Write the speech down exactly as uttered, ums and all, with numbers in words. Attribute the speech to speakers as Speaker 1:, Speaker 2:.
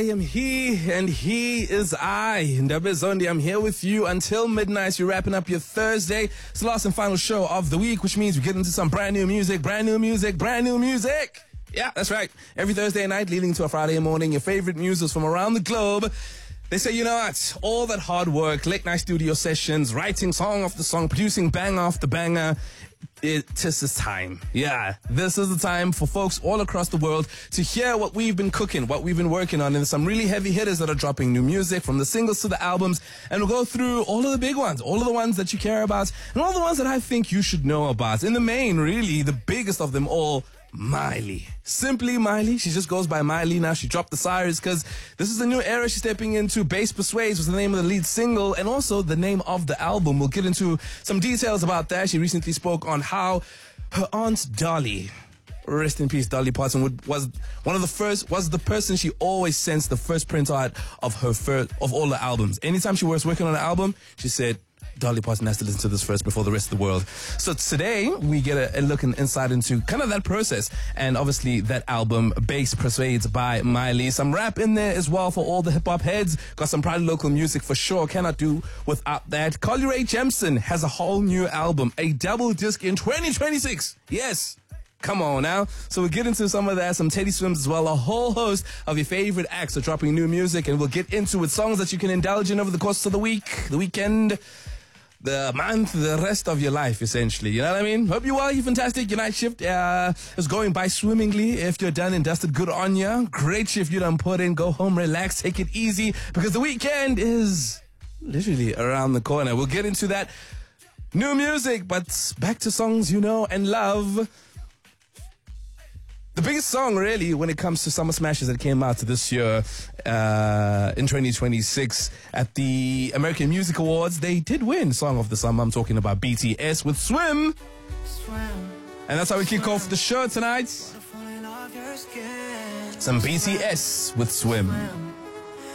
Speaker 1: I am he and he is I. Ndaba Zondi, I'm here with you until midnight. You're wrapping up your Thursday. It's the last and final show of the week, which means we get into some brand new music, brand new music, brand new music. Yeah, that's right. Every Thursday night leading to a Friday morning, your favorite musicians from around the globe. They say, you know what, all that hard work, late night studio sessions, writing song after song, producing bang after banger, it just is time. Yeah, this is the time for folks all across the world to hear what we've been cooking, what we've been working on, and some really heavy hitters that are dropping new music from the singles to the albums, and we'll go through all of the big ones, all of the ones that you care about, and all the ones that I think you should know about. In the main, really, the biggest of them all, Miley. Simply Miley. She just goes by Miley now. She dropped the sires because this is the new era she's stepping into. Bass Persuades was the name of the lead single and also the name of the album. We'll get into some details about that. She recently spoke on how her aunt Dolly, rest in peace, Dolly Parton, would, was one of the first, was the person she always sends the first print out of her first, of all the albums. Anytime she was working on an album, she said, Dolly Parton has to listen to this first before the rest of the world. So today we get a, a look and insight into kind of that process and obviously that album, Bass Persuades by Miley. Some rap in there as well for all the hip hop heads. Got some proud local music for sure. Cannot do without that. Carly Rae Jepsen has a whole new album, a double disc in twenty twenty-six. Yes. Come on now. So we'll get into some of that, some Teddy Swims as well. A whole host of your favorite acts are dropping new music, and we'll get into it. Songs that you can indulge in over the course of the week, the weekend, the month, the rest of your life, essentially. You know what I mean? Hope you're well, you're fantastic. Your night shift uh, is going by swimmingly. If you're done and dusted, good on you. Great shift you done put in. Go home, relax, take it easy, because the weekend is literally around the corner. We'll get into that. New music, but back to songs you know and love. The biggest song, really, when it comes to Summer Smashes that came out this year uh, in twenty twenty-six at the American Music Awards, they did win Song of the Summer. I'm talking about B T S with Swim. Swim. And that's how we kick off the show tonight. Some B T S with Swim.